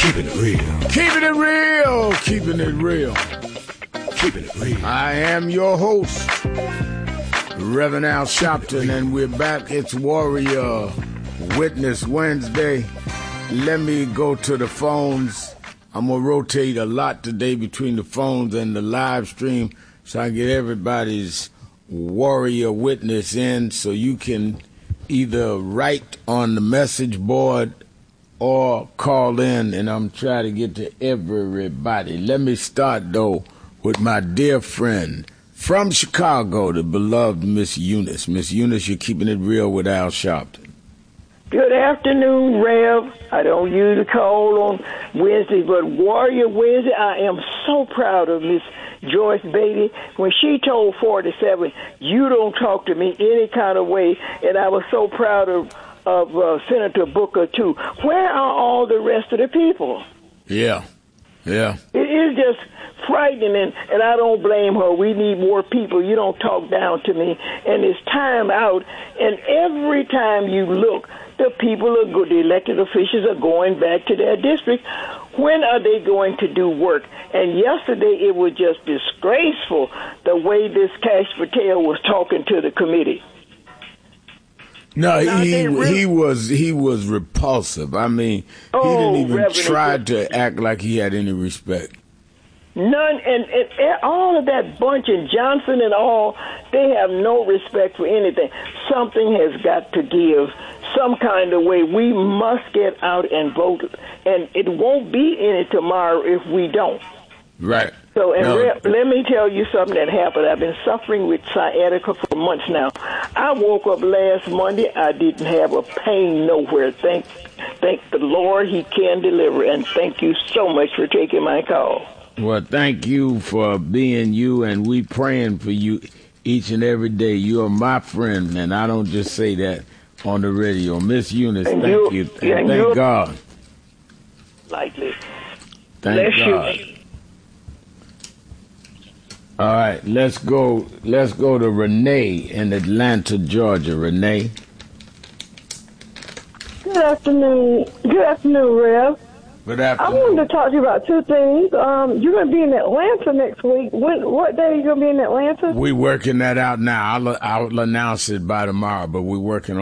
Keeping it real. Keeping it real. Keeping it real. Keeping it real. I am your host, Reverend Al Sharpton, and we're back. It's Warrior Witness Wednesday. Let me go to the phones. I'm going to rotate a lot today between the phones and the live stream so I can get everybody's Warrior Witness in so you can either write on the message board or call in, and I'm trying to get to everybody. Let me start, though, with my dear friend from Chicago, the beloved Miss Eunice. Miss Eunice, you're keeping it real with Al Sharpton. Good afternoon, Rev. I don't usually call on Wednesday, but Warrior Wednesday, I am so proud of Miss Joyce Beatty. When she told 47, you don't talk to me any kind of way, and I was so proud of Senator Booker, too. Where are all the rest of the people? Yeah. It is just frightening, and I don't blame her. We need more people. You don't talk down to me, and it's time out. And every time you look, the people are good. The elected officials are going back to their district. When are they going to do work? And yesterday it was just disgraceful the way this Cash Patel was talking to the committee. No, he was repulsive. I mean, he didn't even Reverend, try to act like he had any respect. None, and all of that bunch and Johnson and all, they have no respect for anything. Something has got to give some kind of way. We must get out and vote, and it won't be any tomorrow if we don't. Right. So, let me tell you something that happened. I've been suffering with sciatica for months now. I woke up last Monday. I didn't have a pain nowhere. Thank the Lord, He can deliver. And thank you so much for taking my call. Well, thank you for being you, and we praying for you each and every day. You are my friend, and I don't just say that on the radio. Miss Eunice, thank you. And thank God. Likely. Thank God. All right, let's go to Renee in Atlanta, Georgia. Renee. Good afternoon. Good afternoon, Rev. Good afternoon. I wanted to talk to you about two things. You're going to be in Atlanta next week. What day are you going to be in Atlanta? We're working that out now. I'll announce it by tomorrow, but we're working